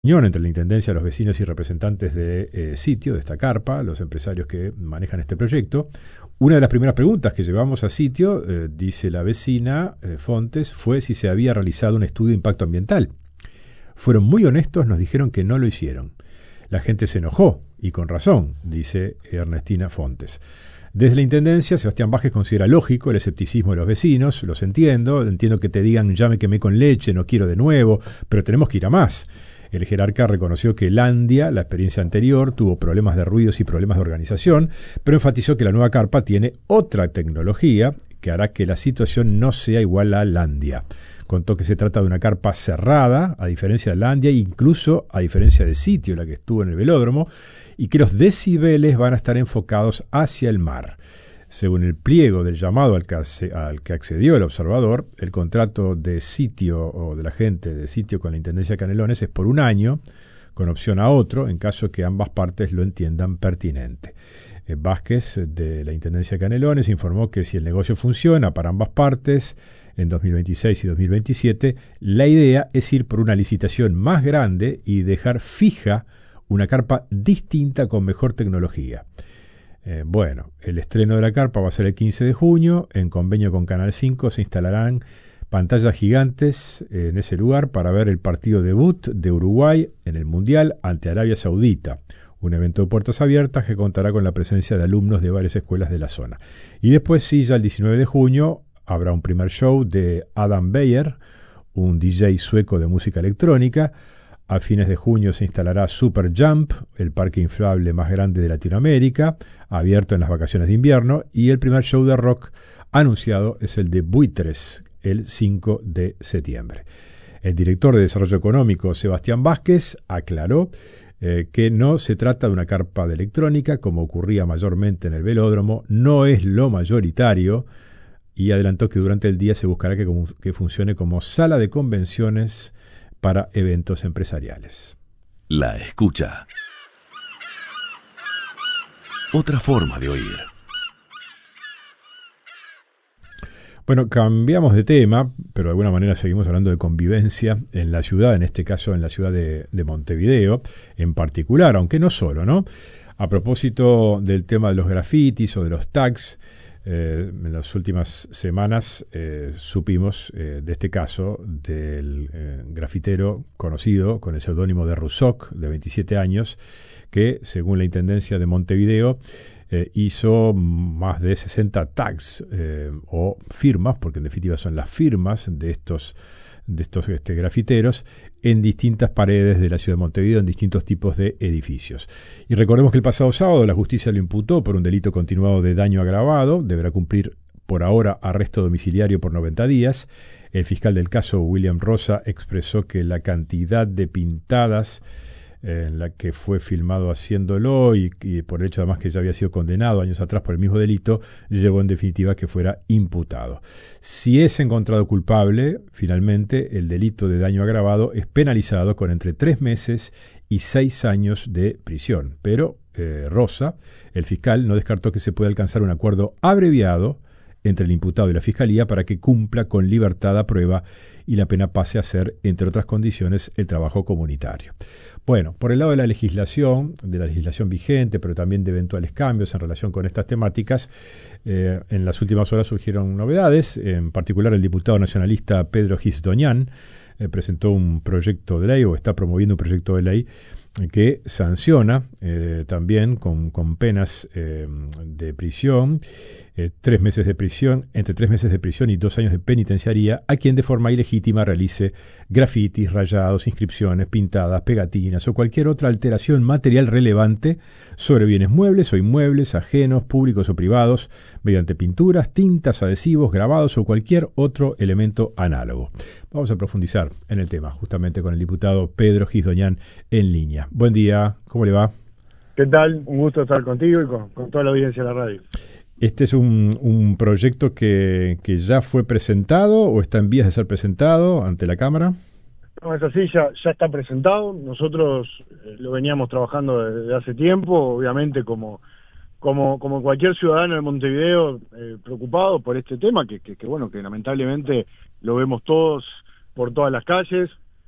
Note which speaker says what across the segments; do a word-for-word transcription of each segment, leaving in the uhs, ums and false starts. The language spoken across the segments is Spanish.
Speaker 1: Unión entre la Intendencia, los vecinos y representantes de eh, sitio, de esta carpa, los empresarios que manejan este proyecto. Una de las primeras preguntas que llevamos a sitio, eh, dice la vecina eh, Fontes, fue si se había realizado un estudio de impacto ambiental. Fueron muy honestos, nos dijeron que no lo hicieron. La gente se enojó, y con razón, dice Ernestina Fontes. Desde la Intendencia, Sebastián Vázquez considera lógico el escepticismo de los vecinos, los entiendo, entiendo que te digan ya me quemé con leche, no quiero de nuevo, pero tenemos que ir a más. El jerarca reconoció que Landia, la experiencia anterior, tuvo problemas de ruidos y problemas de organización, pero enfatizó que la nueva carpa tiene otra tecnología que hará que la situación no sea igual a Landia. Contó que se trata de una carpa cerrada, a diferencia de Landia, e incluso a diferencia de sitio, la que estuvo en el velódromo, y que los decibeles van a estar enfocados hacia el mar. Según el pliego del llamado al que, al que accedió el observador, el contrato de sitio o de la gente de sitio con la Intendencia de Canelones es por un año, con opción a otro, en caso que ambas partes lo entiendan pertinente. Eh, Vázquez, de la Intendencia de Canelones, informó que si el negocio funciona para ambas partes, en dos mil veintiséis y dos mil veintisiete, la idea es ir por una licitación más grande y dejar fija una carpa distinta con mejor tecnología. Eh, bueno, el estreno de la carpa va a ser el quince de junio. En convenio con Canal cinco se instalarán pantallas gigantes eh, en ese lugar para ver el partido debut de Uruguay en el Mundial ante Arabia Saudita. Un evento de puertas abiertas que contará con la presencia de alumnos de varias escuelas de la zona. Y después, sí, ya el diecinueve de junio habrá un primer show de Adam Beyer, un D J sueco de música electrónica. A fines de junio se instalará Super Jump, el parque inflable más grande de Latinoamérica, abierto en las vacaciones de invierno, y el primer show de rock anunciado es el de Buitres, el cinco de septiembre. El director de Desarrollo Económico, Sebastián Vázquez, aclaró eh, que no se trata de una carpa de electrónica, como ocurría mayormente en el velódromo, no es lo mayoritario, y adelantó que durante el día se buscará que, que funcione como sala de convenciones para eventos empresariales.
Speaker 2: La escucha. Otra forma de oír.
Speaker 1: Bueno, cambiamos de tema, pero de alguna manera seguimos hablando de convivencia en la ciudad, en este caso en la ciudad de, de Montevideo, en particular, aunque no solo, ¿no? A propósito del tema de los grafitis o de los tags, Eh, en las últimas semanas eh, supimos eh, de este caso del eh, grafitero conocido con el seudónimo de Rusoc, de veintisiete años, que según la Intendencia de Montevideo eh, hizo más de sesenta tags eh, o firmas, porque en definitiva son las firmas de estos de estos este, grafiteros en distintas paredes de la ciudad de Montevideo, en distintos tipos de edificios. Y recordemos que el pasado sábado la justicia lo imputó por un delito continuado de daño agravado, deberá cumplir por ahora arresto domiciliario por noventa días. El fiscal del caso, William Rosa, expresó que la cantidad de pintadas eh, en la que fue filmado haciéndolo y, y por el hecho además que ya había sido condenado años atrás por el mismo delito, llevó en definitiva a que fuera imputado. Si es encontrado culpable, finalmente el delito de daño agravado es penalizado con entre tres meses y seis años de prisión. Pero eh, Rosa, el fiscal, no descartó que se pueda alcanzar un acuerdo abreviado entre el imputado y la fiscalía para que cumpla con libertad a prueba y la pena pase a ser, entre otras condiciones, el trabajo comunitario. Bueno, por el lado de la legislación, de la legislación vigente, pero también de eventuales cambios en relación con estas temáticas, eh, en las últimas horas surgieron novedades. En particular, el diputado nacionalista Pedro Gisdoñán eh, presentó un proyecto de ley, o está promoviendo un proyecto de ley, que sanciona eh, también con, con penas eh, de prisión, eh, tres meses de prisión, entre tres meses de prisión y dos años de penitenciaría a quien de forma ilegítima realice grafitis, rayados, inscripciones, pintadas, pegatinas o cualquier otra alteración material relevante sobre bienes muebles o inmuebles, ajenos, públicos o privados, mediante pinturas, tintas, adhesivos, grabados o cualquier otro elemento análogo. Vamos a profundizar en el tema, justamente con el diputado Pedro Gisdoñán en línea. Buen día, ¿cómo le va?
Speaker 3: ¿Qué tal? Un gusto estar contigo y con, con toda la audiencia de la radio.
Speaker 1: ¿Este es un, un proyecto que, que ya fue presentado o está en vías de ser presentado ante la Cámara?
Speaker 3: No, es así, ya, ya está presentado. Nosotros eh, lo veníamos trabajando desde hace tiempo, obviamente como, como, como cualquier ciudadano de Montevideo eh, preocupado por este tema, que, que, que bueno, que lamentablemente lo vemos todos por todas las calles.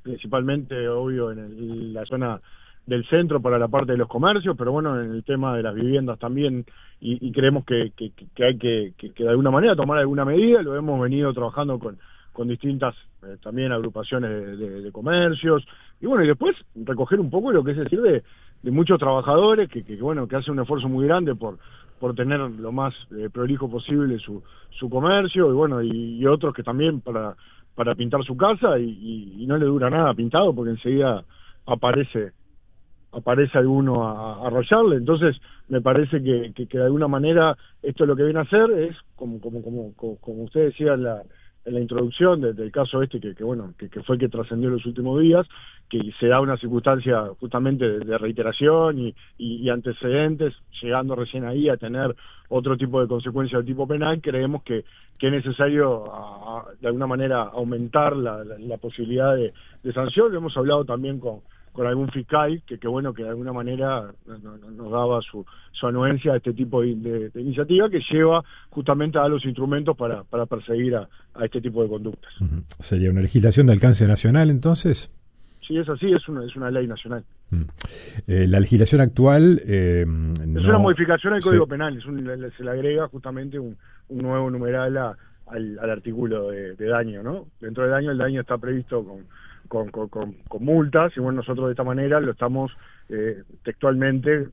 Speaker 3: principalmente, obvio, en el, la zona del centro para la parte de los comercios, pero bueno, en el tema de las viviendas también, y, y creemos que, que, que hay que, que, que de alguna manera tomar alguna medida. Lo hemos venido trabajando con, con distintas eh, también agrupaciones de, de, de comercios, y bueno, y después recoger un poco lo que es decir de, de muchos trabajadores que, que, bueno, que hacen un esfuerzo muy grande por por tener lo más eh, prolijo posible su, su comercio, y bueno, y, y otros que también para, para pintar su casa, y, y, y no le dura nada pintado, porque enseguida aparece aparece alguno a, a rayarle. Entonces me parece que, que, que de alguna manera esto lo que viene a hacer es, como como como como, como usted decía en la, en la introducción de, del caso este, que, que bueno, que, que fue el que trascendió en los últimos días, que se da una circunstancia justamente de, de reiteración y, y, y antecedentes, llegando recién ahí a tener otro tipo de consecuencias de tipo penal. Creemos que, que es necesario a, a, de alguna manera aumentar la, la, la posibilidad de, de sanción. Lo hemos hablado también con con algún fiscal que, que bueno, que de alguna manera nos, nos daba su, su anuencia a este tipo de, de, de iniciativa, que lleva justamente a dar los instrumentos para, para perseguir a, a este tipo de conductas.
Speaker 1: Uh-huh. ¿Sería una legislación de alcance nacional entonces?
Speaker 3: Sí, es así, es una, es una ley nacional.
Speaker 1: Uh-huh. Eh, la legislación actual eh,
Speaker 3: no... Es una modificación al Código sí. Penal, es un, se le agrega justamente un, un nuevo numeral a, al, al artículo de, de daño, ¿no? Dentro del daño, el daño está previsto con Con, con, con, con multas, y bueno, nosotros de esta manera lo estamos eh, textualmente,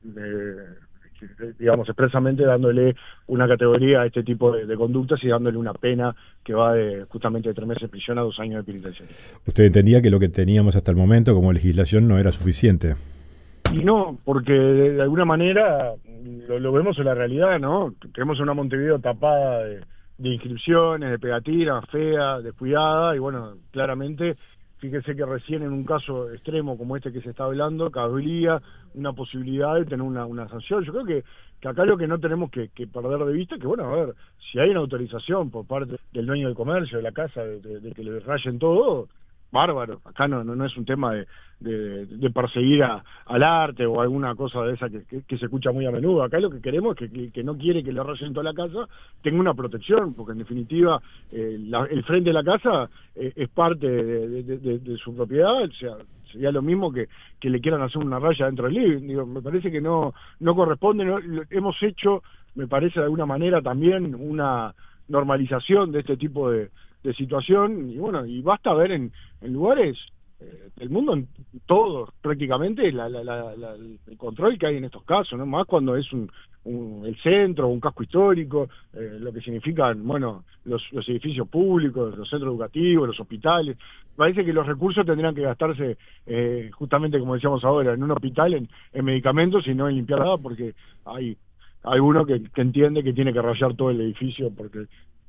Speaker 3: eh, digamos, expresamente dándole una categoría a este tipo de, de conductas y dándole una pena que va de justamente de tres meses de prisión a dos años de penitenciaria.
Speaker 1: ¿Usted entendía que lo que teníamos hasta el momento como legislación no era suficiente?
Speaker 3: Y no, porque de, de alguna manera lo, lo vemos en la realidad, ¿no? Tenemos una Montevideo tapada de, de inscripciones, de pegatinas, fea, descuidada, y bueno, claramente... Fíjese que recién en un caso extremo como este que se está hablando, cabría una posibilidad de tener una, una sanción. Yo creo que, que acá lo que no tenemos que, que perder de vista es que, bueno, a ver, si hay una autorización por parte del dueño del comercio, de la casa, de, de, de que le rayen todo, bárbaro. Acá no, no, no es un tema de, de, de perseguir a, al arte o alguna cosa de esa que, que, que se escucha muy a menudo. Acá lo que queremos es que, que, que no quiere que le rayen toda la casa tenga una protección, porque en definitiva eh, la, el frente de la casa eh, es parte de, de, de, de su propiedad. O sea, sería lo mismo que, que le quieran hacer una raya dentro del living. Digo, me parece que no, no corresponde. No, hemos hecho, me parece de alguna manera también, una normalización de este tipo de de situación, y bueno, y basta ver en, en lugares eh, del mundo, en todos prácticamente, la, la, la, la, el control que hay en estos casos, ¿no? Más cuando es un, un el centro, un casco histórico, eh, lo que significan, bueno, los, los edificios públicos, los centros educativos, los hospitales. Parece que los recursos tendrían que gastarse, eh, justamente como decíamos ahora, en un hospital, en, en medicamentos y no en limpiar nada, porque hay alguno que, que entiende que tiene que rayar todo el edificio porque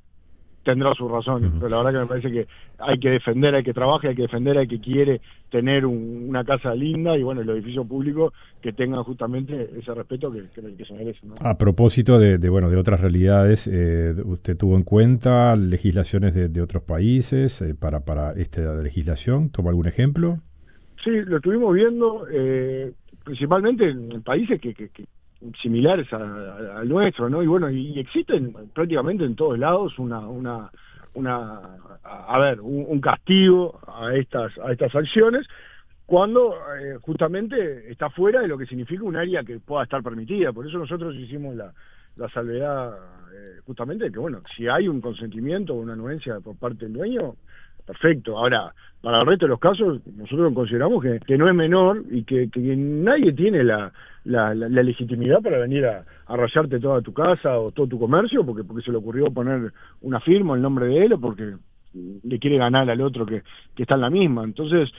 Speaker 3: tendrá su razón, uh-huh. Pero la verdad que me parece que hay que defender, hay que trabajar, hay que defender al que quiere tener un, una casa linda, y bueno, el edificio público que tenga justamente ese respeto que, que, que se merece, ¿no?
Speaker 1: A propósito de, de bueno de otras realidades, eh, ¿usted tuvo en cuenta legislaciones de, de otros países eh, para, para esta legislación? ¿Toma algún ejemplo?
Speaker 3: Sí, lo estuvimos viendo, eh, principalmente en países que, que, que similares al nuestro, ¿no? Y bueno, y existen prácticamente en todos lados una, una, una, a ver, un, un castigo a estas, a estas acciones cuando eh, justamente está fuera de lo que significa un área que pueda estar permitida. Por eso nosotros hicimos la, la salvedad eh, justamente de que, bueno, si hay un consentimiento o una anuencia por parte del dueño, perfecto. Ahora, para el resto de los casos, nosotros consideramos que, que no es menor y que, que nadie tiene la, la, la, la legitimidad para venir a, a rayarte toda tu casa o todo tu comercio porque, porque se le ocurrió poner una firma en nombre de él o porque le quiere ganar al otro que, que está en la misma. Entonces,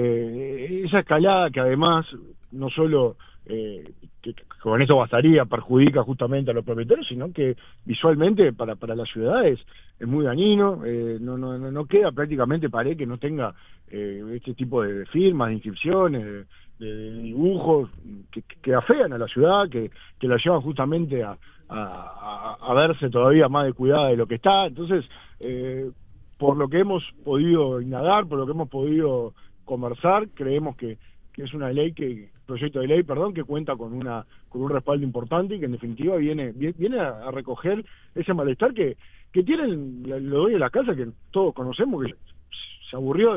Speaker 3: eh, esa escalada que además no solo eh, que, que con esto bastaría, perjudica justamente a los propietarios, sino que visualmente para, para las ciudades es muy dañino, eh, no, no, no queda prácticamente pared que no tenga eh, este tipo de firmas, de inscripciones, de, de, de dibujos que, que afean a la ciudad, que, que la llevan justamente a, a, a verse todavía más descuidada de lo que está. Entonces, eh, por lo que hemos podido indagar, por lo que hemos podido conversar, creemos que, que es una ley que proyecto de ley, perdón, que cuenta con una con un respaldo importante y que en definitiva viene viene a, a recoger ese malestar que que tienen los dueños de la casa, que todos conocemos, que se aburrió de,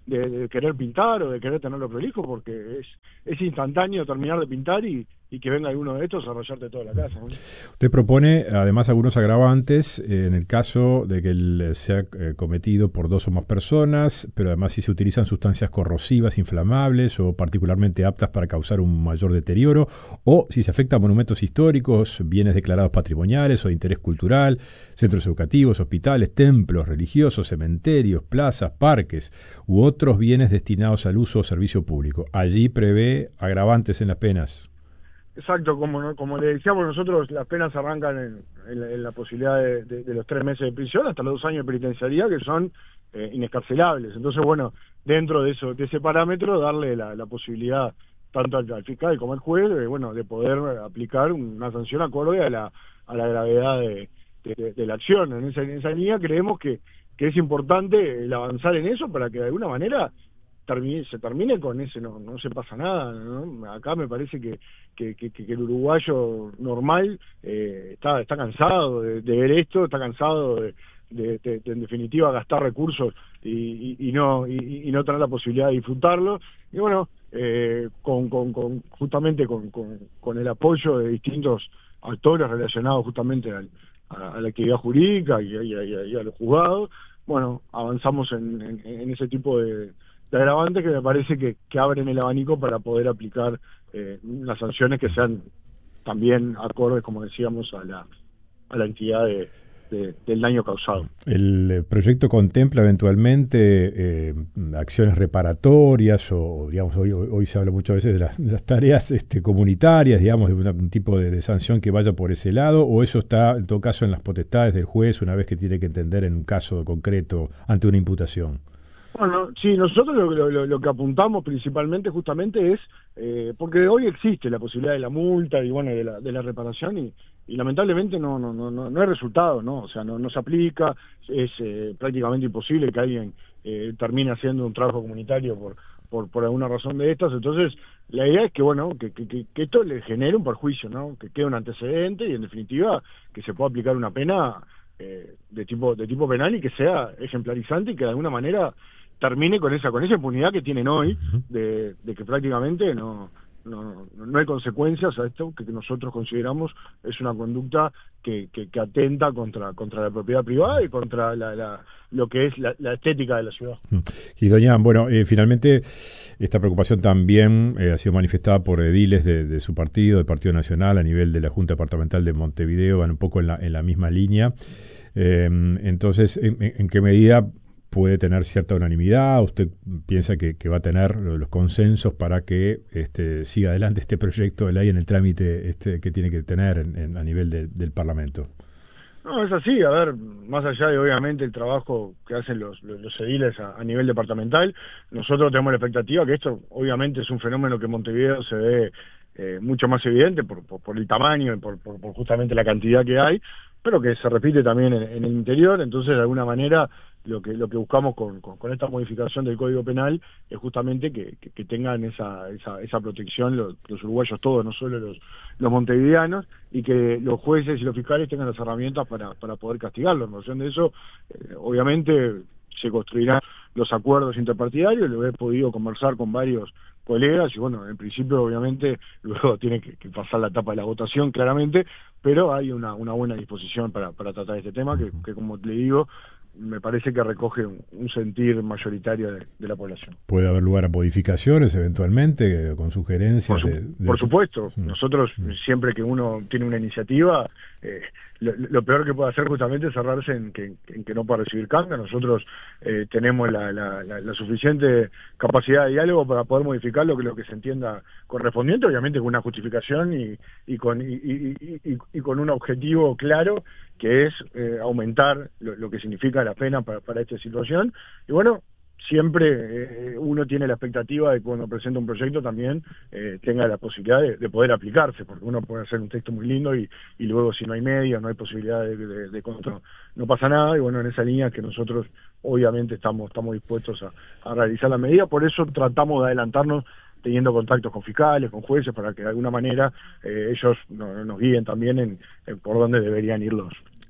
Speaker 3: de, de querer pintar o de querer tenerlo prolijo, porque es, es instantáneo terminar de pintar y, y que venga alguno de estos a rayarte toda la casa, ¿no?
Speaker 1: Usted propone además algunos agravantes eh, en el caso de que el, sea eh, cometido por dos o más personas, pero además si se utilizan sustancias corrosivas, inflamables o particularmente aptas para causar un mayor deterioro, o si se afecta a monumentos históricos, bienes declarados patrimoniales o de interés cultural, centros educativos, hospitales, templos religiosos, cementerios, plazas, parques u otros bienes destinados al uso o servicio público. Allí prevé agravantes en las penas.
Speaker 3: Exacto, como ¿no? como le decíamos nosotros, las penas arrancan en, en, la, en la posibilidad de, de, de los tres meses de prisión hasta los dos años de penitenciaría, que son eh, inescarcelables. Entonces, bueno, dentro de eso, de ese parámetro, darle la, la posibilidad tanto al, al fiscal como al juez, de, bueno, de poder aplicar una sanción acorde a la, a la gravedad de, de, de la acción. En esa, en esa línea creemos que, que es importante el avanzar en eso para que de alguna manera Termine, se termine con ese, no no se pasa nada, ¿no? Acá me parece que, que, que, que el uruguayo normal eh, está está cansado de, de ver esto, está cansado de, de, de, de en definitiva gastar recursos y, y, y no y, y no tener la posibilidad de disfrutarlo. Y bueno, eh, con, con, con justamente con, con, con el apoyo de distintos actores relacionados justamente al, a, a la actividad jurídica y, y, y, y a los juzgados, bueno, avanzamos en, en, en ese tipo de de agravantes que me parece que, que abren el abanico para poder aplicar eh, las sanciones que sean también acordes, como decíamos, a la a la entidad de, de, del daño causado.
Speaker 1: El proyecto contempla eventualmente eh, acciones reparatorias o, digamos, hoy, hoy se habla muchas veces de las, de las tareas este, comunitarias, digamos, de una, un tipo de, de sanción que vaya por ese lado, o eso está en todo caso en las potestades del juez una vez que tiene que entender en un caso concreto ante una imputación.
Speaker 3: Bueno, sí, nosotros lo, lo, lo que apuntamos principalmente justamente es, eh, porque hoy existe la posibilidad de la multa y bueno, de la, de la reparación y, y lamentablemente no no no no hay resultado, ¿no? O sea, no, no se aplica, es eh, prácticamente imposible que alguien eh, termine haciendo un trabajo comunitario por, por por alguna razón de estas. Entonces, la idea es que, bueno, que, que, que esto le genere un perjuicio, ¿no? Que quede un antecedente y en definitiva que se pueda aplicar una pena eh, de tipo de tipo penal y que sea ejemplarizante y que de alguna manera termine con esa con esa impunidad que tienen hoy de, de que prácticamente no, no no hay consecuencias a esto que nosotros consideramos es una conducta que, que, que atenta contra contra la propiedad privada y contra la, la lo que es la, la estética de la ciudad.
Speaker 1: Y doña, bueno, eh, finalmente esta preocupación también eh, ha sido manifestada por ediles de, de su partido, del Partido Nacional, a nivel de la Junta Departamental de Montevideo, van un poco en la, en la misma línea. Eh, entonces, ¿en, en qué medida puede tener cierta unanimidad? ¿Usted piensa que, que va a tener los consensos para que este, siga adelante este proyecto de ley en el trámite este, que tiene que tener en, en, a nivel de, del Parlamento?
Speaker 3: No, es así, a ver, más allá de obviamente el trabajo que hacen los, los, los ediles a, a nivel departamental, nosotros tenemos la expectativa que esto obviamente es un fenómeno que en Montevideo se ve eh, mucho más evidente por, por, por el tamaño y por, por, por justamente la cantidad que hay, pero que se repite también en, en el interior. Entonces de alguna manera lo que lo que buscamos con, con, con esta modificación del Código Penal es justamente que, que, que tengan esa, esa, esa protección los, los uruguayos todos, no solo los, los montevideanos, y que los jueces y los fiscales tengan las herramientas para, para poder castigarlos. En función de eso, eh, obviamente se construirán los acuerdos interpartidarios, lo he podido conversar con varios colegas y bueno, en principio obviamente luego tiene que, que pasar la etapa de la votación claramente, pero hay una, una buena disposición para, para tratar este tema que, que como le digo, me parece que recoge un, un sentir mayoritario de, de la población.
Speaker 1: ¿Puede haber lugar a modificaciones eventualmente, con sugerencias?
Speaker 3: Por, su,
Speaker 1: de, de...
Speaker 3: por supuesto,
Speaker 1: mm.
Speaker 3: nosotros mm. siempre que uno tiene una iniciativa, eh, lo, lo peor que puede hacer justamente es cerrarse en que, en que no pueda recibir cambio. Nosotros eh, tenemos la, la, la, la suficiente capacidad de diálogo para poder modificar lo que, lo que se entienda correspondiente, obviamente con una justificación y, y, con, y, y, y, y con un objetivo claro, que es eh, aumentar lo, lo que significa la pena para, para esta situación. Y bueno, siempre eh, uno tiene la expectativa de que cuando presenta un proyecto también eh, tenga la posibilidad de, de poder aplicarse, porque uno puede hacer un texto muy lindo y, y luego si no hay medios, no hay posibilidad de, de, de control, no pasa nada. Y bueno, en esa línea que nosotros obviamente estamos, estamos dispuestos a, a realizar la medida, por eso tratamos de adelantarnos teniendo contactos con fiscales, con jueces, para que de alguna manera eh, ellos no, nos guíen también en, en por dónde deberían ir los,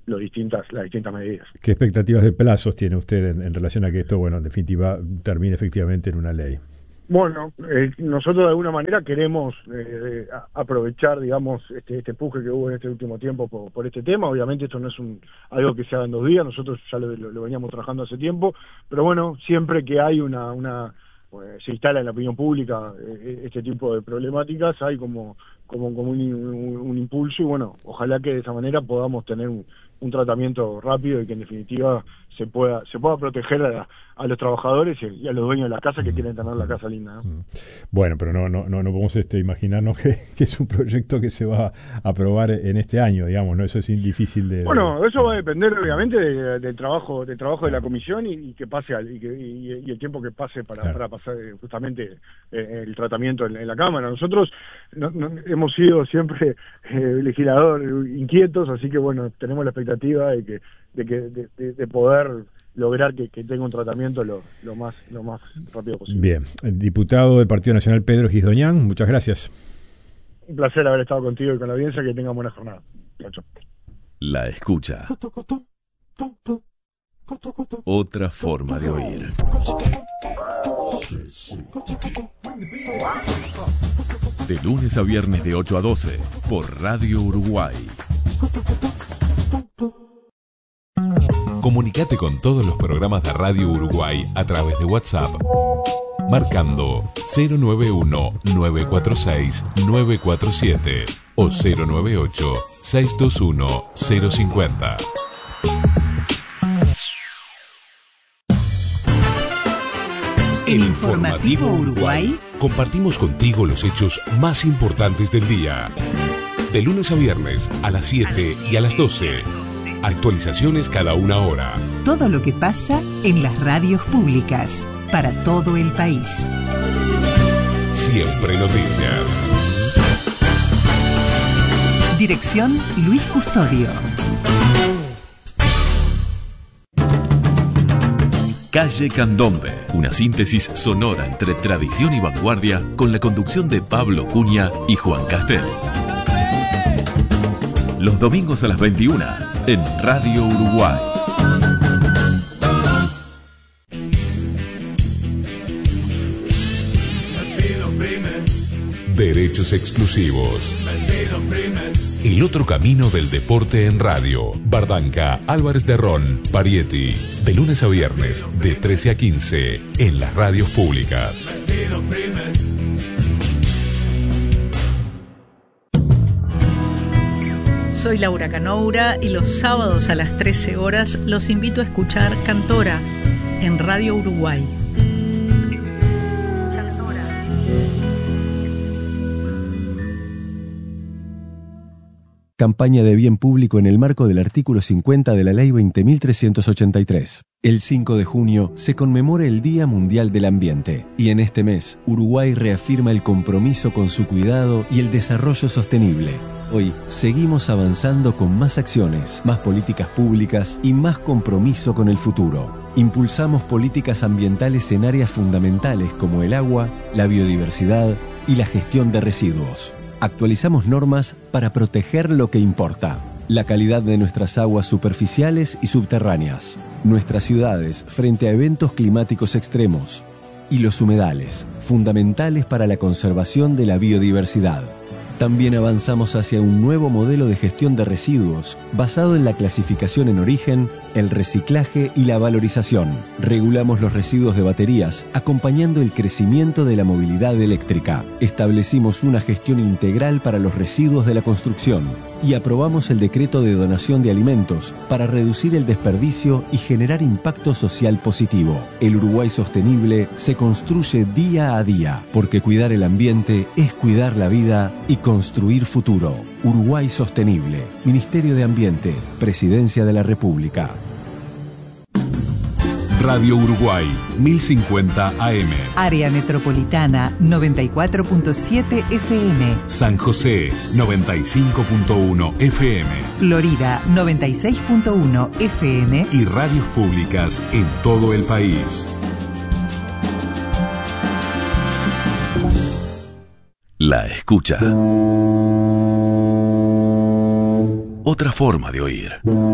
Speaker 3: los distintas, las distintas medidas.
Speaker 1: ¿Qué expectativas de plazos tiene usted en, en relación a que esto, bueno, en definitiva, termine efectivamente en una ley?
Speaker 3: Bueno, eh, nosotros de alguna manera queremos eh, a, aprovechar, digamos, este, este empuje que hubo en este último tiempo por, por este tema. Obviamente esto no es un algo que se haga en dos días, nosotros ya lo, lo, lo veníamos trabajando hace tiempo, pero bueno, siempre que hay una... una pues, se instala en la opinión pública eh, este tipo de problemáticas, hay como, como, como un, un, un impulso y bueno, ojalá que de esa manera podamos tener un, un tratamiento rápido y que en definitiva se pueda se pueda proteger a, a los trabajadores y, y a los dueños de la casa que quieren tener la casa linda, ¿no?
Speaker 1: Bueno, pero no no no, no podemos este, imaginarnos que, que es un proyecto que se va a aprobar en este año, digamos, ¿no? Eso es difícil de...
Speaker 3: Bueno, eso va a depender obviamente de, del trabajo del trabajo de la comisión y, y que pase al, y, que, y, y el tiempo que pase para, claro. para pasar justamente eh, el tratamiento en, en la Cámara. Nosotros no, no, hemos sido siempre eh, legisladores inquietos, así que bueno, tenemos la expectativa de que de que de, de, de poder lograr que, que tenga un tratamiento lo, lo más lo más rápido posible.
Speaker 1: Bien, el diputado del Partido Nacional Pedro Gisdoñán, muchas gracias.
Speaker 3: Un placer haber estado contigo y con la audiencia, que tengan buena jornada. Chau, chau.
Speaker 2: La escucha. Otra forma de oír. De lunes a viernes de ocho a doce por Radio Uruguay.
Speaker 4: Comunicate con todos los programas de Radio Uruguay a través de WhatsApp, marcando cero nueve uno, nueve cuatro seis, nueve cuatro siete o cero nueve ocho, seis dos uno, cero cinco cero.
Speaker 5: El Informativo Uruguay.
Speaker 4: Compartimos contigo los hechos más importantes del día. De lunes a viernes a las siete y a las doce. Actualizaciones cada una hora.
Speaker 5: Todo lo que pasa en las radios públicas para todo el país.
Speaker 4: Siempre noticias.
Speaker 5: Dirección Luis Custodio.
Speaker 2: Calle Candombe, una síntesis sonora entre tradición y vanguardia con la conducción de Pablo Cunha y Juan Castel. Los domingos a las veintiuna en Radio Uruguay.
Speaker 4: Derechos exclusivos. El otro camino del deporte en radio. Bardanca, Álvarez de Ron, Parietti. De lunes a viernes, de trece a quince, en las radios públicas.
Speaker 6: Soy Laura Canoura y los sábados a las trece horas los invito a escuchar Cantora en Radio Uruguay.
Speaker 7: Campaña de bien público en el marco del artículo cincuenta de la Ley veinte mil trescientos ochenta y tres. El cinco de junio se conmemora el Día Mundial del Ambiente y en este mes Uruguay reafirma el compromiso con su cuidado y el desarrollo sostenible. Hoy seguimos avanzando con más acciones, más políticas públicas y más compromiso con el futuro. Impulsamos políticas ambientales en áreas fundamentales como el agua, la biodiversidad y la gestión de residuos. Actualizamos normas para proteger lo que importa: la calidad de nuestras aguas superficiales y subterráneas, nuestras ciudades frente a eventos climáticos extremos y los humedales, fundamentales para la conservación de la biodiversidad. También avanzamos hacia un nuevo modelo de gestión de residuos basado en la clasificación en origen, el reciclaje y la valorización. Regulamos los residuos de baterías, acompañando el crecimiento de la movilidad eléctrica. Establecimos una gestión integral para los residuos de la construcción y aprobamos el decreto de donación de alimentos para reducir el desperdicio y generar impacto social positivo. El Uruguay sostenible se construye día a día, porque cuidar el ambiente es cuidar la vida y construir futuro. Uruguay Sostenible, Ministerio de Ambiente, Presidencia de la República.
Speaker 4: Radio Uruguay, mil cincuenta A M.
Speaker 5: Área Metropolitana, noventa y cuatro punto siete F M.
Speaker 4: San José, noventa y cinco punto uno F M.
Speaker 5: Florida, noventa y seis punto uno F M.
Speaker 4: Y radios públicas en todo el país.
Speaker 2: La escucha. otra forma de oír.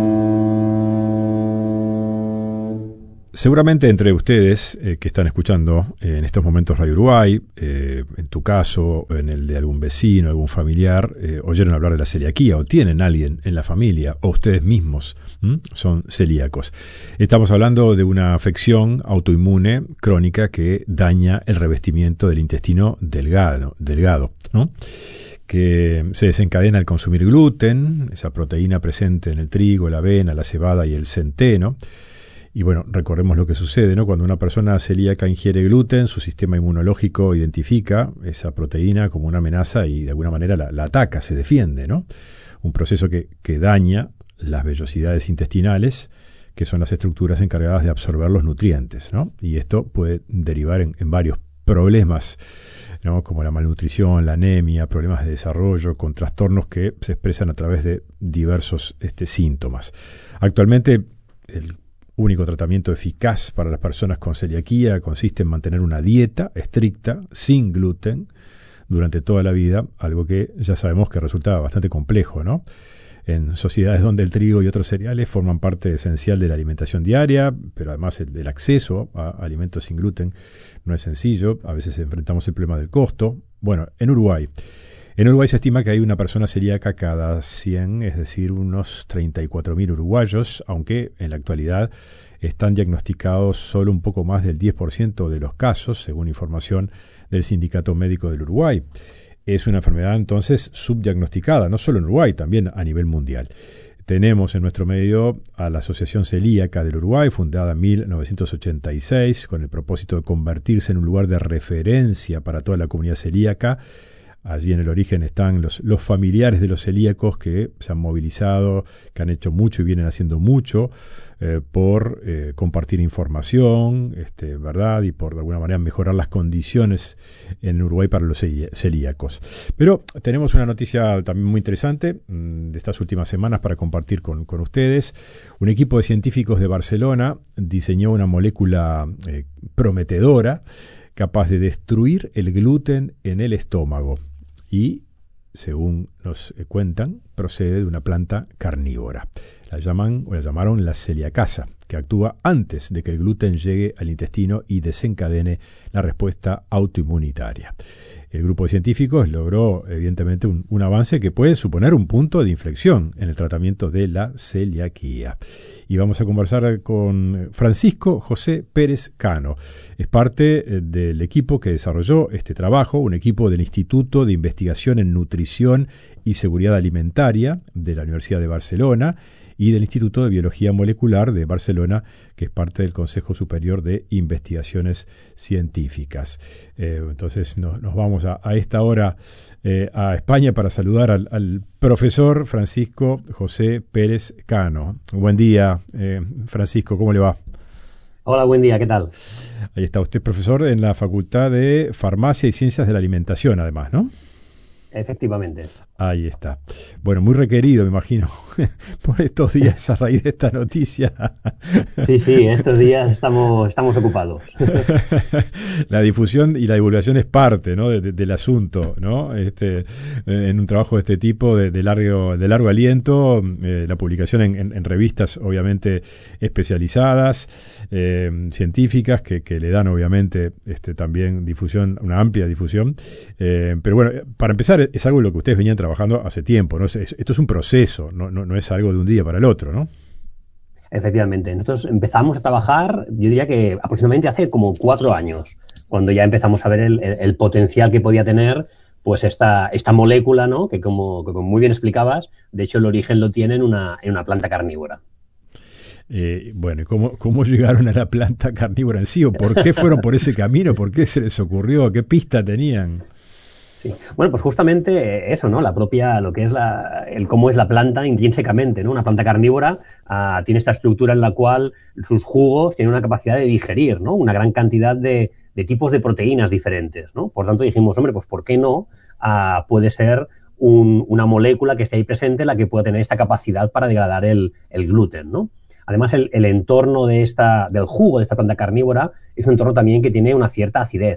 Speaker 1: Seguramente entre ustedes eh, que están escuchando eh, en estos momentos Radio Uruguay, eh, en tu caso, en el de algún vecino, algún familiar, eh, oyeron hablar de la celiaquía o tienen a alguien en la familia o ustedes mismos ¿m? son celíacos. Estamos hablando de una afección autoinmune crónica que daña el revestimiento del intestino delgado, delgado, ¿no? Que se desencadena al consumir gluten, esa proteína presente en el trigo, la avena, la cebada y el centeno. Y bueno, recordemos lo que sucede, ¿no? Cuando una persona celíaca ingiere gluten, su sistema inmunológico identifica esa proteína como una amenaza y de alguna manera la, la ataca, se defiende, ¿no? Un proceso que, que daña las vellosidades intestinales, que son las estructuras encargadas de absorber los nutrientes, ¿no? Y esto puede derivar en, en varios problemas, ¿no? Como la malnutrición, la anemia, problemas de desarrollo, con trastornos que se expresan a través de diversos este, síntomas. Actualmente, el único tratamiento eficaz para las personas con celiaquía consiste en mantener una dieta estricta, sin gluten, durante toda la vida, algo que ya sabemos que resulta bastante complejo, ¿no? En sociedades donde el trigo y otros cereales forman parte esencial de la alimentación diaria, pero además el, el acceso a alimentos sin gluten no es sencillo, a veces enfrentamos el problema del costo. Bueno, en Uruguay, en Uruguay se estima que hay una persona celíaca cada cien, es decir, unos treinta y cuatro mil uruguayos, aunque en la actualidad están diagnosticados solo un poco más del diez por ciento de los casos, según información del Sindicato Médico del Uruguay. Es una enfermedad entonces subdiagnosticada, no solo en Uruguay, también a nivel mundial. Tenemos en nuestro medio a la Asociación Celíaca del Uruguay, fundada en mil novecientos ochenta y seis, con el propósito de convertirse en un lugar de referencia para toda la comunidad celíaca. Allí en el origen están los, los familiares de los celíacos que se han movilizado, que han hecho mucho y vienen haciendo mucho eh, por eh, compartir información, este, ¿verdad? Y por de alguna manera mejorar las condiciones en Uruguay para los celíacos. Pero tenemos una noticia también muy interesante mmm, de estas últimas semanas para compartir con, con ustedes. Un equipo de científicos de Barcelona diseñó una molécula eh, prometedora capaz de destruir el gluten en el estómago y, según nos eh, cuentan, procede de una planta carnívora. La llaman o la llamaron la celiacasa, que actúa antes de que el gluten llegue al intestino y desencadene la respuesta autoinmunitaria. El grupo de científicos logró, evidentemente, un, un avance que puede suponer un punto de inflexión en el tratamiento de la celiaquía. Y vamos a conversar con Francisco José Pérez Cano. Es parte del equipo que desarrolló este trabajo, un equipo del Instituto de Investigación en Nutrición y Seguridad Alimentaria de la Universidad de Barcelona y del Instituto de Biología Molecular de Barcelona, que es parte del Consejo Superior de Investigaciones Científicas. Eh, entonces nos, nos vamos a, a esta hora eh, a España para saludar al, al profesor Francisco José Pérez Cano. Buen día, eh, Francisco, ¿cómo le va?
Speaker 8: Hola, buen día, ¿qué tal?
Speaker 1: Ahí está usted, profesor en la Facultad de Farmacia y Ciencias de la Alimentación, además, ¿no?
Speaker 8: Efectivamente.
Speaker 1: Ahí está. Bueno, muy requerido, me imagino, por estos días a raíz de esta noticia.
Speaker 8: Sí, sí, estos días estamos, estamos ocupados.
Speaker 1: La difusión y la divulgación es parte, ¿no? de, de, del asunto, ¿no? Este, eh, en un trabajo de este tipo, de, de, largo, de largo aliento, eh, la publicación en, en, en revistas, obviamente, especializadas, eh, científicas, que, que le dan, obviamente, este, también difusión, una amplia difusión. Eh, pero bueno, para empezar, es algo en lo que ustedes venían trabajando hace tiempo, ¿no? Esto es un proceso, no, no, no es algo de un día para el otro, ¿no?
Speaker 8: Efectivamente. Nosotros empezamos a trabajar, yo diría que aproximadamente hace como cuatro años, cuando ya empezamos a ver el, el, el potencial que podía tener pues esta, esta molécula, ¿no? Que como, que como muy bien explicabas, de hecho el origen lo tiene en una, en una planta carnívora.
Speaker 1: Eh, bueno, ¿cómo, ¿cómo llegaron a la planta carnívora en sí? ¿O por qué fueron por ese camino? ¿Por qué se les ocurrió? ¿Qué pista tenían?
Speaker 8: Sí. Bueno, pues justamente eso, ¿no? La propia, lo que es la, el cómo es la planta intrínsecamente, ¿no? Una planta carnívora uh, tiene esta estructura en la cual sus jugos tienen una capacidad de digerir, ¿no? Una gran cantidad de, de tipos de proteínas diferentes, ¿no? Por tanto dijimos, hombre, pues ¿por qué no uh, puede ser un, una molécula que esté ahí presente la que pueda tener esta capacidad para degradar el, el gluten, ¿no? Además, el, el entorno de esta, del jugo de esta planta carnívora es un entorno también que tiene una cierta acidez.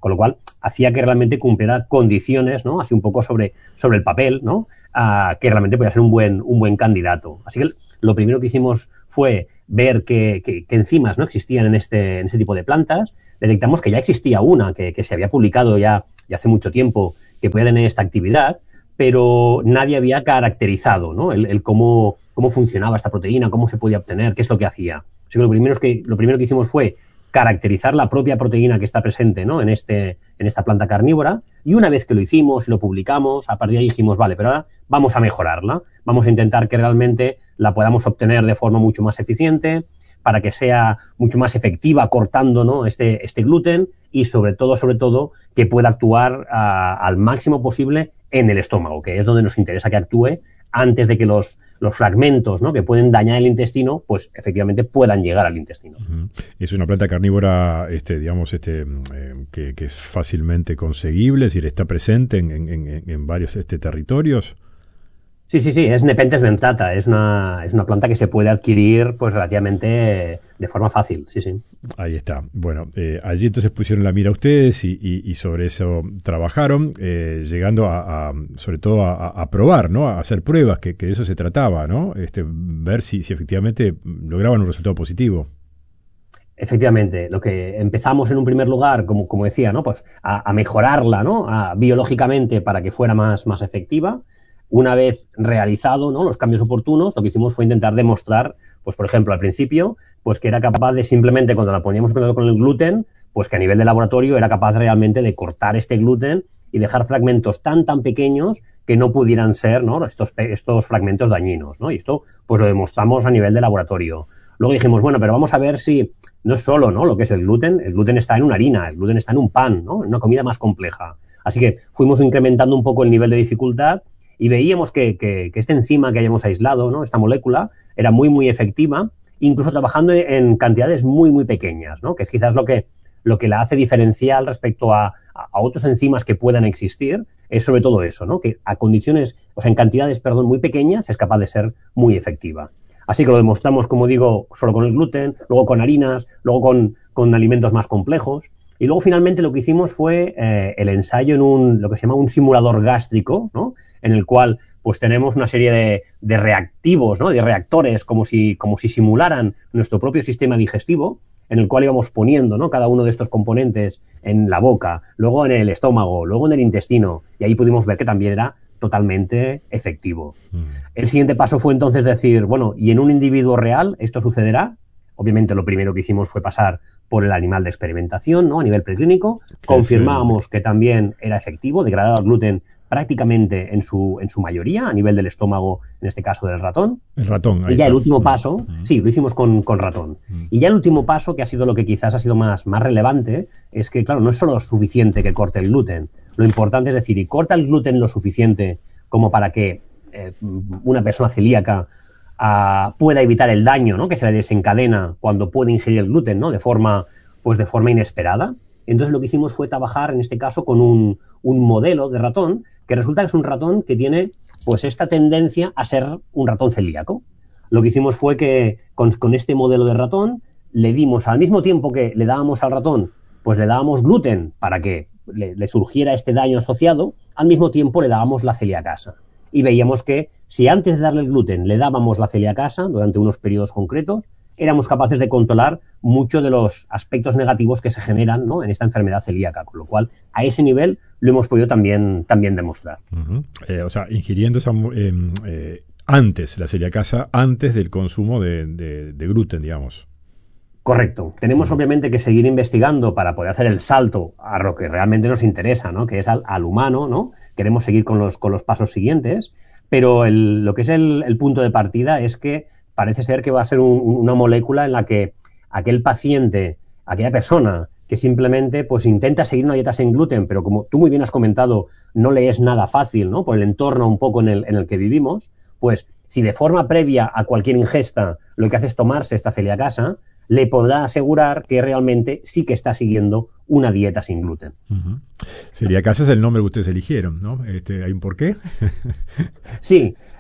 Speaker 8: con lo cual hacía que realmente cumpliera condiciones, ¿no? Así un poco sobre, sobre el papel, ¿no? Uh, que realmente podía ser un buen, un buen candidato. Así que lo primero que hicimos fue ver qué, qué, qué enzimas, ¿no?, existían en este, en este tipo de plantas. Detectamos que ya existía una, que, que se había publicado ya, ya hace mucho tiempo, que podía tener esta actividad, pero nadie había caracterizado, ¿no?, el, el cómo, cómo funcionaba esta proteína, cómo se podía obtener, qué es lo que hacía. Así que lo primero, es que, lo primero que hicimos fue caracterizar la propia proteína que está presente, ¿no?, en, este, en esta planta carnívora, y una vez que lo hicimos y lo publicamos, a partir de ahí dijimos, vale, pero ahora vamos a mejorarla, vamos a intentar que realmente la podamos obtener de forma mucho más eficiente, para que sea mucho más efectiva cortando, ¿no?, este, este gluten y sobre todo, sobre todo, que pueda actuar a, al máximo posible en el estómago, que es donde nos interesa que actúe antes de que los, los fragmentos, ¿no?, que pueden dañar el intestino, pues efectivamente puedan llegar al intestino.
Speaker 1: Uh-huh. Es una planta carnívora, este, digamos, este, eh, que, que es fácilmente conseguible, es decir, está presente en, en, en, en varios este, territorios.
Speaker 8: Sí, sí, sí, es Nepenthes dentata, es una, es una planta que se puede adquirir pues relativamente de forma fácil, sí, sí.
Speaker 1: Ahí está. Bueno, eh, allí entonces pusieron la mira ustedes y, y, y sobre eso trabajaron, eh, llegando a, a sobre todo a, a probar, ¿no?, a hacer pruebas, que, que de eso se trataba, ¿no?, este, ver si, si efectivamente lograban un resultado positivo.
Speaker 8: Efectivamente, lo que empezamos en un primer lugar, como, como decía, ¿no?, pues a, a mejorarla, ¿no?, a, biológicamente para que fuera más, más efectiva. Una vez realizado, ¿no?, los cambios oportunos, lo que hicimos fue intentar demostrar, pues por ejemplo, al principio, pues que era capaz de simplemente, cuando la poníamos con el gluten, pues que a nivel de laboratorio era capaz realmente de cortar este gluten y dejar fragmentos tan, tan pequeños que no pudieran ser, ¿no?, estos, estos fragmentos dañinos, ¿no? Y esto, pues lo demostramos a nivel de laboratorio. Luego dijimos, bueno, pero vamos a ver si no es solo, ¿no?, lo que es el gluten, el gluten está en una harina, el gluten está en un pan, ¿no?, en una comida más compleja. Así que fuimos incrementando un poco el nivel de dificultad y veíamos que, que, que esta enzima que hayamos aislado, ¿no?, esta molécula, era muy, muy efectiva, incluso trabajando en cantidades muy, muy pequeñas, ¿no?, que es quizás lo que, lo que la hace diferencial respecto a, a otras enzimas que puedan existir, es sobre todo eso, ¿no?, que a condiciones, o sea, en cantidades, perdón, muy pequeñas, es capaz de ser muy efectiva. Así que lo demostramos, como digo, solo con el gluten, luego con harinas, luego con, con alimentos más complejos. Y luego finalmente lo que hicimos fue eh, el ensayo en un, lo que se llama un simulador gástrico, ¿no?, en el cual pues tenemos una serie de, de reactivos, ¿no?, de reactores, como si, como si simularan nuestro propio sistema digestivo, en el cual íbamos poniendo, ¿no?, cada uno de estos componentes en la boca, luego en el estómago, luego en el intestino, y ahí pudimos ver que también era totalmente efectivo. Mm. El siguiente paso fue entonces decir, bueno, ¿y en un individuo real esto sucederá? Obviamente lo primero que hicimos fue pasar por el animal de experimentación, ¿no?, a nivel preclínico, confirmábamos que también era efectivo, degradaba el gluten prácticamente en su, en su mayoría, a nivel del estómago, en este caso del ratón.
Speaker 1: El ratón.
Speaker 8: Ahí y ya está. El último paso, mm. sí, lo hicimos con, con ratón. Mm. Y ya el último paso, que ha sido lo que quizás ha sido más, más relevante, es que, claro, no es solo suficiente que corte el gluten. Lo importante es decir, y corta el gluten lo suficiente como para que eh, una persona celíaca uh, pueda evitar el daño, ¿no?, que se le desencadena cuando puede ingerir el gluten, ¿no?, de forma, pues de forma inesperada. Entonces lo que hicimos fue trabajar, en este caso, con un, un modelo de ratón, que resulta que es un ratón que tiene pues esta tendencia a ser un ratón celíaco. Lo que hicimos fue que con, con este modelo de ratón le dimos, al mismo tiempo que le dábamos al ratón, pues le dábamos gluten para que le, le surgiera este daño asociado, al mismo tiempo le dábamos la celiacasa. Y veíamos que si antes de darle el gluten le dábamos la celiacasa durante unos periodos concretos, éramos capaces de controlar muchos de los aspectos negativos que se generan, ¿no?, en esta enfermedad celíaca, con lo cual a ese nivel lo hemos podido también, también demostrar.
Speaker 1: Uh-huh. eh, o sea, ingiriendo esa, eh, eh, antes la celiacasa, antes del consumo de, de, de gluten, digamos.
Speaker 8: Correcto. Tenemos uh-huh. obviamente que seguir investigando para poder hacer el salto a lo que realmente nos interesa, ¿no?, que es al, al humano, ¿no? Queremos seguir con los, con los pasos siguientes, pero el, lo que es el, el punto de partida es que parece ser que va a ser un, una molécula en la que aquel paciente, aquella persona que simplemente pues intenta seguir una dieta sin gluten, pero como tú muy bien has comentado, no le es nada fácil, ¿no?, por el entorno un poco en el, en el que vivimos, pues si de forma previa a cualquier ingesta lo que hace es tomarse esta celiacasa, le podrá asegurar que realmente sí que está siguiendo una dieta sin gluten.
Speaker 1: Uh-huh. Celiacasa es el nombre que ustedes eligieron, ¿no? Este, ¿hay un porqué?
Speaker 8: Sí.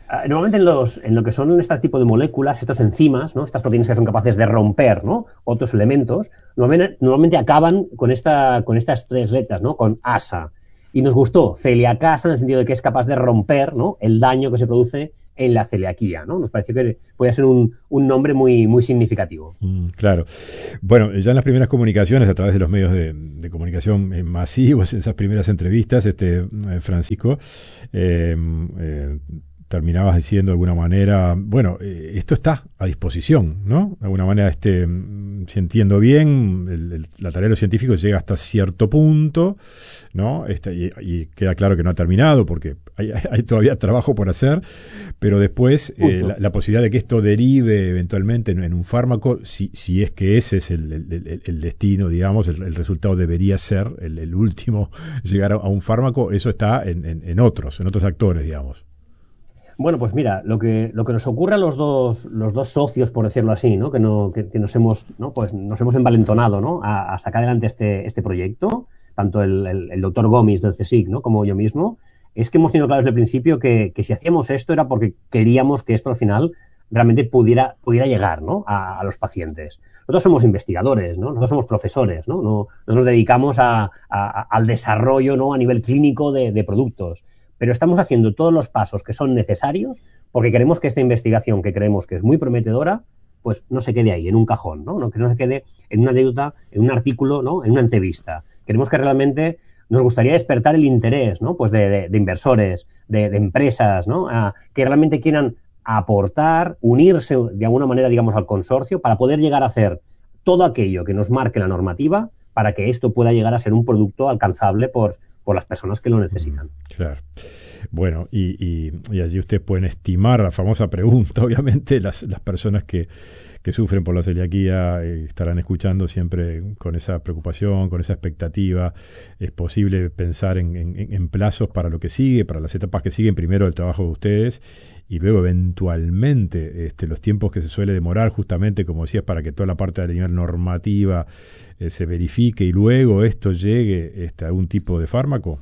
Speaker 8: Uh, normalmente en, los, en lo que son este tipo de moléculas, estos enzimas, ¿no? Estas proteínas que son capaces de romper, ¿no? Otros elementos, normalmente, normalmente acaban con, esta, con estas tres letras, ¿no? Con asa. Y nos gustó celiacasa en el sentido de que es capaz de romper, ¿no? El daño que se produce en la celiaquía, ¿no? Nos pareció que podía ser un, un nombre muy, muy significativo.
Speaker 1: Mm, claro. Bueno, ya en las primeras comunicaciones, a través de los medios de, de comunicación eh, masivos, en esas primeras entrevistas, este eh, Francisco, eh, eh, terminabas diciendo de alguna manera, bueno, eh, esto está a disposición, ¿no? De alguna manera, este, si entiendo bien, el, el, la tarea de los científicos llega hasta cierto punto, ¿no? Este, y, y queda claro que no ha terminado porque hay, hay todavía trabajo por hacer, pero después eh, la, la posibilidad de que esto derive eventualmente en, en un fármaco, si, si es que ese es el, el, el, el destino, digamos, el, el resultado debería ser el, el último, llegar a, a un fármaco, eso está en, en, en otros, en otros actores, digamos.
Speaker 8: Bueno, pues mira, lo que, lo que nos ocurre a los dos, los dos socios, por decirlo así, ¿no? Que, no, que, que nos hemos, ¿no? Pues nos hemos envalentonado, ¿no? A, a sacar adelante este, este proyecto, tanto el, el, el doctor Gómez del CSIC, ¿no? Como yo mismo, es que hemos tenido claro desde el principio que, que si hacíamos esto era porque queríamos que esto al final realmente pudiera, pudiera llegar, ¿no? a, a los pacientes. Nosotros somos investigadores, ¿no? Nosotros somos profesores, ¿no? No, no nos dedicamos a, a, al desarrollo, ¿no? A nivel clínico de, de productos. Pero estamos haciendo todos los pasos que son necesarios porque queremos que esta investigación, que creemos que es muy prometedora, pues no se quede ahí, en un cajón, ¿no? No, que no se quede en una anécdota, en un artículo, ¿no? En una entrevista. Queremos que realmente nos gustaría despertar el interés, ¿no? Pues de, de, de inversores, de, de empresas, ¿no? A, que realmente quieran aportar, unirse de alguna manera, digamos, al consorcio para poder llegar a hacer todo aquello que nos marque la normativa para que esto pueda llegar a ser un producto alcanzable por, por las personas que lo necesitan.
Speaker 1: Claro. Bueno, y, y, y allí ustedes pueden estimar la famosa pregunta, obviamente, las, las personas que, que sufren por la celiaquía eh, estarán escuchando siempre con esa preocupación, con esa expectativa. ¿Es posible pensar en, en, en plazos para lo que sigue, para las etapas que siguen, primero el trabajo de ustedes y luego eventualmente este, los tiempos que se suele demorar justamente, como decías, para que toda la parte de la nivel normativa eh, se verifique y luego esto llegue este, a algún tipo de fármaco?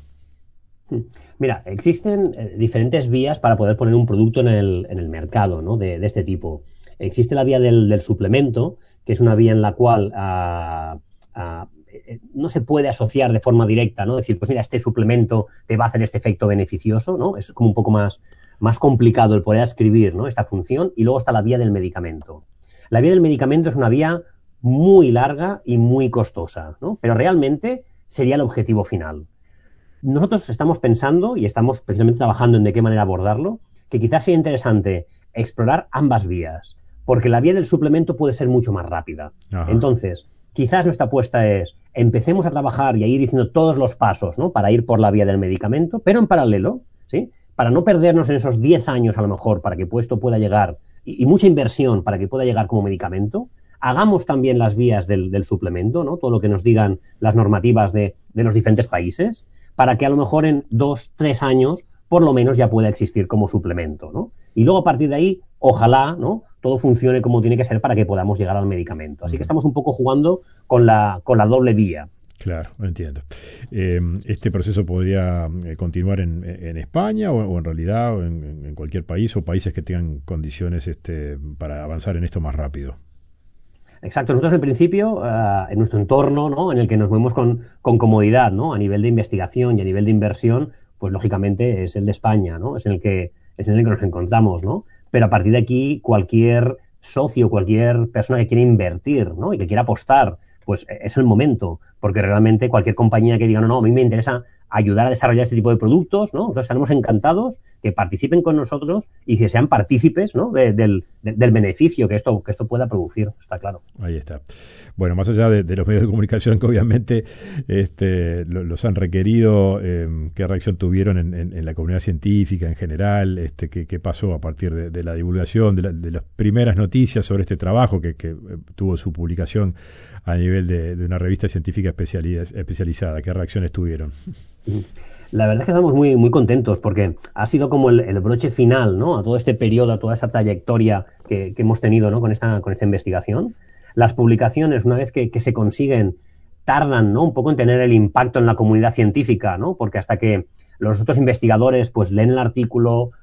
Speaker 8: Mira, existen eh, diferentes vías para poder poner un producto en el, en el mercado, ¿no? de, de este tipo. Existe la vía del, del suplemento, que es una vía en la cual uh, uh, no se puede asociar de forma directa, ¿no? Decir, pues mira, este suplemento te va a hacer este efecto beneficioso, ¿no? Es como un poco más, más complicado el poder escribir, ¿no? Esta función. Y luego está la vía del medicamento. La vía del medicamento es una vía muy larga y muy costosa, ¿no? Pero realmente sería el objetivo final. Nosotros estamos pensando y estamos precisamente trabajando en de qué manera abordarlo, que quizás sea interesante explorar ambas vías, porque la vía del suplemento puede ser mucho más rápida. Ajá. Entonces, quizás nuestra apuesta es, empecemos a trabajar y a ir diciendo todos los pasos, ¿no? Para ir por la vía del medicamento, pero en paralelo, ¿sí? Para no perdernos en esos diez años a lo mejor, para que esto pueda llegar, y, y mucha inversión para que pueda llegar como medicamento, hagamos también las vías del, del suplemento, ¿no? Todo lo que nos digan las normativas de, de los diferentes países, para que a lo mejor en dos, tres años, por lo menos ya pueda existir como suplemento, ¿no? Y luego a partir de ahí, ojalá, ¿no? Todo funcione como tiene que ser para que podamos llegar al medicamento. Así que estamos un poco jugando con la, con la doble vía.
Speaker 1: Claro, entiendo. Eh, ¿Este proceso podría eh, continuar en, en España o, o en realidad o en, en cualquier país o países que tengan condiciones este, para avanzar en esto más rápido?
Speaker 8: Exacto. Nosotros, en principio, uh, en nuestro entorno, ¿no? En el que nos movemos con, con comodidad, ¿no? A nivel de investigación y a nivel de inversión, pues lógicamente es el de España, ¿no? Es en el que, es en el que nos encontramos, ¿no? Pero a partir de aquí, cualquier socio, cualquier persona que quiera invertir, ¿no? Y que quiera apostar, pues es el momento, porque realmente cualquier compañía que diga, no, no, a mí me interesa ayudar a desarrollar este tipo de productos, ¿no? Entonces estaremos encantados que participen con nosotros y que sean partícipes, ¿no? de, del, de, del beneficio que esto, que esto pueda producir, está claro.
Speaker 1: Ahí está. Bueno, más allá de, de los medios de comunicación que obviamente este, lo, los han requerido, eh, ¿qué reacción tuvieron en, en, en la comunidad científica en general? Este, ¿qué, qué pasó a partir de, de la divulgación, de, la, de las primeras noticias sobre este trabajo que, que tuvo su publicación a nivel de, de una revista científica especializada? ¿Qué reacciones tuvieron?
Speaker 8: La verdad es que estamos muy, muy contentos porque ha sido como el, el broche final, ¿no? A todo este periodo, a toda esa trayectoria que, que hemos tenido, ¿no? con, esta, con esta investigación. Las publicaciones, una vez que, que se consiguen, tardan, ¿no? Un poco en tener el impacto en la comunidad científica, ¿no? Porque hasta que los otros investigadores pues leen el artículo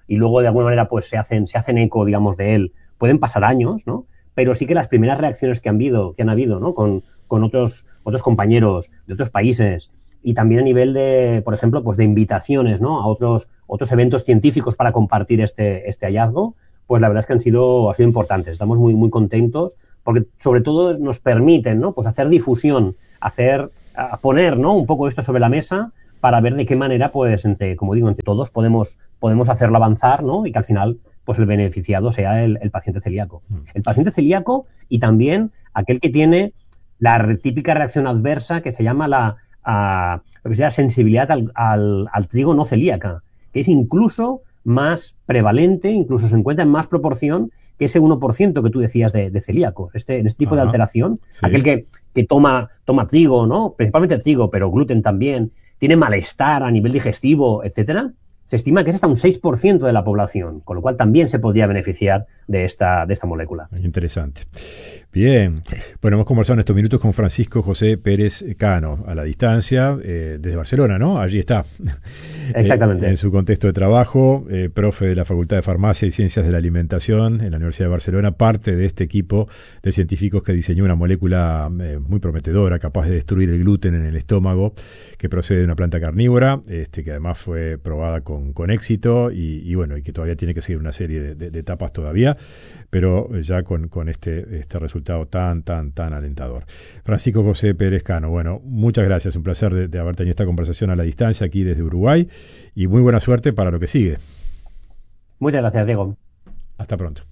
Speaker 8: y luego de alguna manera pues se hacen, se hacen eco, digamos, de él, pueden pasar años, ¿no? Pero sí que las primeras reacciones que han habido, que han habido, ¿no? Con, con otros, otros compañeros de otros países y también a nivel de, por ejemplo, pues de invitaciones, ¿no? A otros, otros eventos científicos para compartir este, este hallazgo, pues la verdad es que han sido, han sido importantes. Estamos muy, muy contentos porque sobre todo nos permiten, ¿no? Pues hacer difusión, hacer, a poner, ¿no? Un poco esto sobre la mesa para ver de qué manera, pues, entre, como digo, entre todos podemos, podemos hacerlo avanzar, ¿no? Y que al final, pues, el beneficiado sea el, el paciente celíaco. El paciente celíaco y también aquel que tiene la típica reacción adversa que se llama la, a, lo que se llama sensibilidad al, al, al trigo no celíaca, que es incluso más prevalente, incluso se encuentra en más proporción que ese uno por ciento que tú decías de, de celíacos. Este, este tipo Ajá, de alteración, sí. aquel que, que toma, toma trigo, ¿no? Principalmente trigo, pero gluten también, tiene malestar a nivel digestivo, etcétera, se estima que es hasta un seis por ciento de la población, con lo cual también se podría beneficiar de esta, de esta molécula.
Speaker 1: Interesante. Bien. Bueno, hemos conversado en estos minutos con Francisco José Pérez Cano, a la distancia, eh, desde Barcelona, ¿no? Allí está.
Speaker 8: Exactamente.
Speaker 1: Eh, en su contexto de trabajo, eh, profe de la Facultad de Farmacia y Ciencias de la Alimentación en la Universidad de Barcelona, parte de este equipo de científicos que diseñó una molécula eh, muy prometedora, capaz de destruir el gluten en el estómago, que procede de una planta carnívora, este, que además fue probada con, con éxito y, y bueno, y que todavía tiene que seguir una serie de, de, de etapas todavía, pero ya con, con este, este resultado tan, tan, tan alentador. Francisco José Pérez Cano, bueno, muchas gracias, un placer de, de haber tenido esta conversación a la distancia aquí desde Uruguay y muy buena suerte para lo que sigue.
Speaker 8: Muchas gracias, Diego.
Speaker 1: Hasta pronto.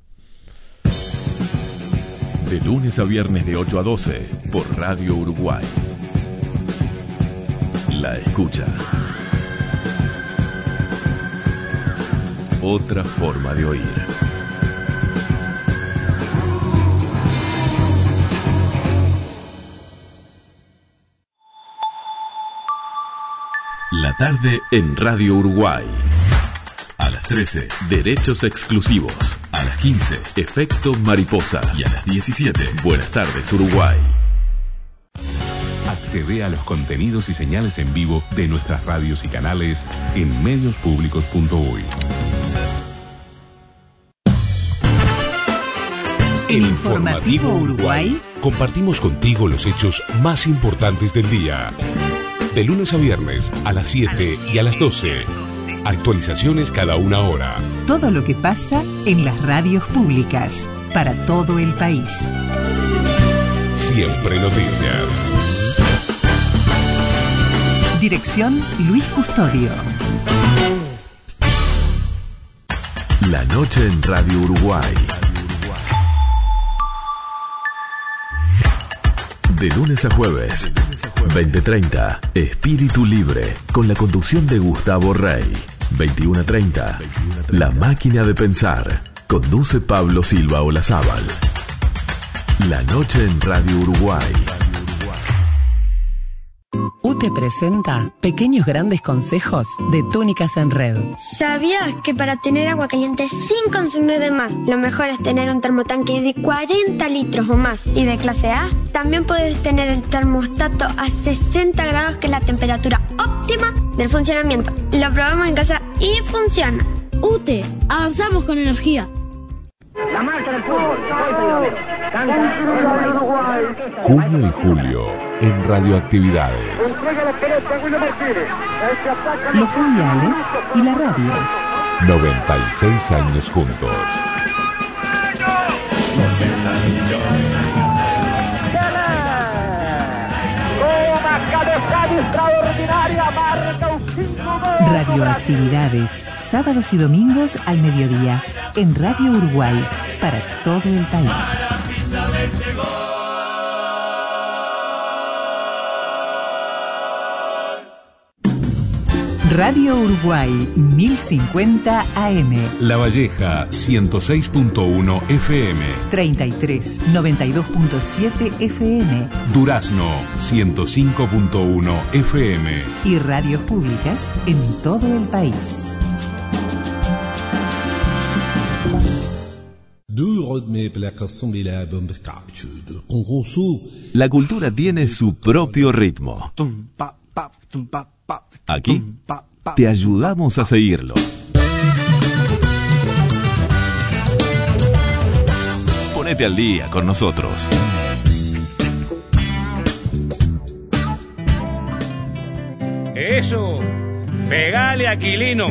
Speaker 2: De lunes a viernes de ocho a doce por Radio Uruguay. La escucha. Otra forma de oír. La tarde en Radio Uruguay. A las trece, Derechos Exclusivos. A las quince, Efecto Mariposa. Y a las diecisiete, Buenas tardes Uruguay.
Speaker 4: Accede a los contenidos y señales en vivo de nuestras radios y canales en medios públicos punto uy.
Speaker 5: El Informativo Uruguay.
Speaker 4: Compartimos contigo los hechos más importantes del día. De lunes a viernes a las siete y a las doce. Actualizaciones cada una hora.
Speaker 5: Todo lo que pasa en las radios públicas para todo el país.
Speaker 4: Siempre noticias.
Speaker 5: Dirección Luis Custodio.
Speaker 2: La noche en Radio Uruguay. De lunes a jueves, veinte treinta, Espíritu Libre, con la conducción de Gustavo Rey. veintiuno treinta, La Máquina de Pensar, conduce Pablo Silva Olazábal. La noche en Radio Uruguay.
Speaker 9: U T E presenta Pequeños Grandes Consejos de Túnicas en Red.
Speaker 10: ¿Sabías que para tener agua caliente sin consumir de más, lo mejor es tener un termotanque de cuarenta litros o más y de clase A? También puedes tener el termostato a sesenta grados, que es la temperatura óptima del funcionamiento. Lo probamos en casa y funciona.
Speaker 11: U T E, avanzamos con energía.
Speaker 12: La marcha del fútbol.
Speaker 4: Junio y julio en Radioactividades.
Speaker 5: Los mundiales y la radio.
Speaker 4: noventa y seis años juntos.
Speaker 5: Radioactividades, sábados y domingos al mediodía, en Radio Uruguay, para todo el país. Radio Uruguay, mil cincuenta A M.
Speaker 4: La Valleja, ciento seis punto uno F M.
Speaker 5: treinta y tres, noventa y dos punto siete F M.
Speaker 4: Durazno, ciento cinco punto uno F M.
Speaker 5: Y radios públicas en todo el país.
Speaker 2: La cultura tiene su propio ritmo. Aquí te ayudamos a seguirlo. Ponete al día con nosotros.
Speaker 13: Eso, pegale, Aquilino.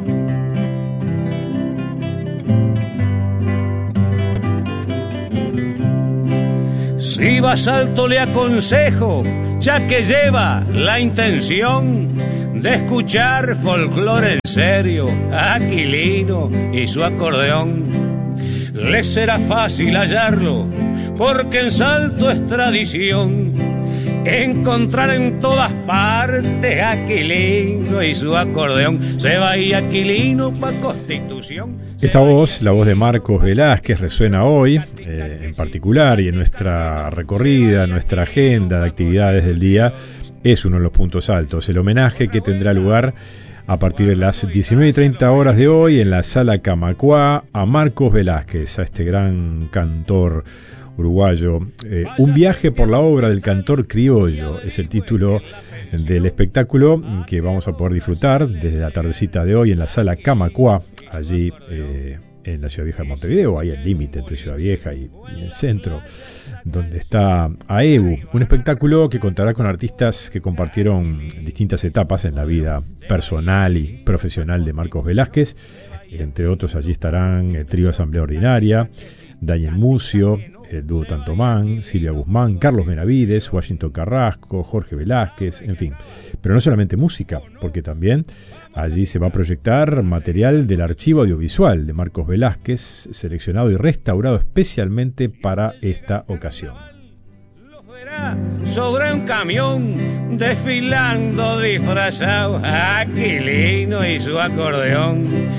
Speaker 13: Si vas alto le aconsejo, ya que lleva la intención de escuchar folclore en serio, Aquilino y su acordeón. Le será fácil hallarlo, porque en Salto es tradición encontrar en todas partes Aquilino y su acordeón. Se va y Aquilino pa' Constitución.
Speaker 1: Esta voz, la voz de Marcos Velázquez, resuena hoy, eh, en particular, y en nuestra recorrida, nuestra agenda de actividades del día, es uno de los puntos altos. El homenaje que tendrá lugar a partir de las diecinueve y treinta horas de hoy en la Sala Camacuá a Marcos Velázquez, a este gran cantor uruguayo. Eh, un viaje por la obra del cantor criollo es el título del espectáculo que vamos a poder disfrutar desde la tardecita de hoy en la Sala Camacuá, allí eh, en la Ciudad Vieja de Montevideo, ahí al límite entre Ciudad Vieja y, y el centro, donde está AEBU, un espectáculo que contará con artistas que compartieron distintas etapas en la vida personal y profesional de Marcos Velázquez. Entre otros, allí estarán el trío Asamblea Ordinaria, Daniel Mucio, el dúo Tantomán, Silvia Guzmán, Carlos Benavides, Washington Carrasco, Jorge Velázquez, en fin. Pero no solamente música, porque también allí se va a proyectar material del archivo audiovisual de Marcos Velázquez, seleccionado y restaurado especialmente para esta ocasión.
Speaker 13: Sobre un camión, desfilando disfrazado, Aquilino y su acordeón.